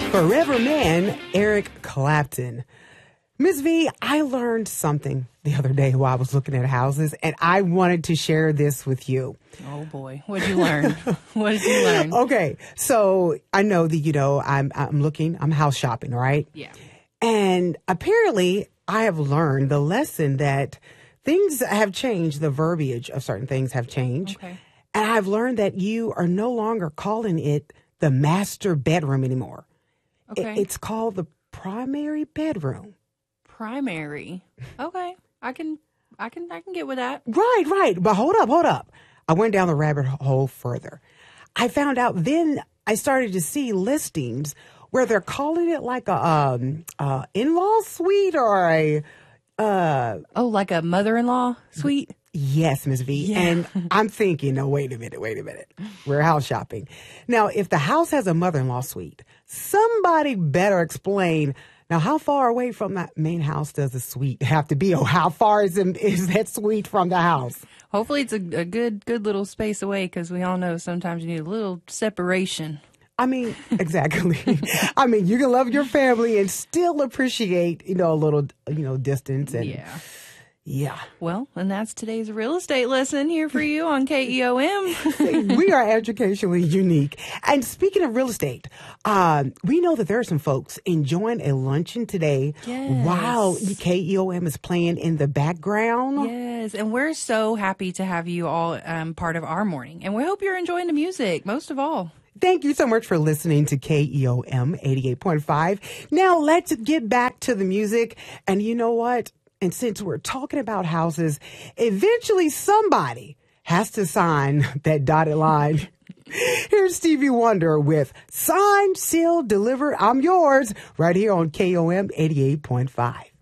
Forever Man, Eric Clapton. Ms. V, I learned something the other day while I was looking at houses, and I wanted to share this with you. Oh, boy. What did you learn? What did you learn? Okay, so I know that, I'm house shopping, right? Yeah. And apparently I have learned the lesson that things have changed. The verbiage of certain things have changed. Okay. And I've learned that you are no longer calling it the master bedroom anymore. Okay. It's called the primary bedroom. Primary. Okay. I can get with that. Right. But hold up. I went down the rabbit hole further. I found out then I started to see listings where they're calling it like a in-law suite or a Like a mother-in-law suite? Yes, Ms. V. Yeah. And I'm thinking, no, wait a minute. We're house shopping. Now, if the house has a mother-in-law suite, somebody better explain, now, how far away from that main house does the suite have to be? Or how far is that suite from the house? Hopefully it's a good little space away, because we all know sometimes you need a little separation. I mean, exactly. I mean, you can love your family and still appreciate, a little, distance. And yeah. Well, and that's today's real estate lesson here for you on KEOM. We are educationally unique. And speaking of real estate, we know that there are some folks enjoying a luncheon today while KEOM is playing in the background. Yes, and we're so happy to have you all part of our morning. And we hope you're enjoying the music, most of all. Thank you so much for listening to KEOM 88.5. Now let's get back to the music. And you know what? And since we're talking about houses, eventually somebody has to sign that dotted line. Here's Stevie Wonder with Signed, Sealed, Delivered, I'm Yours, right here on KEOM 88.5.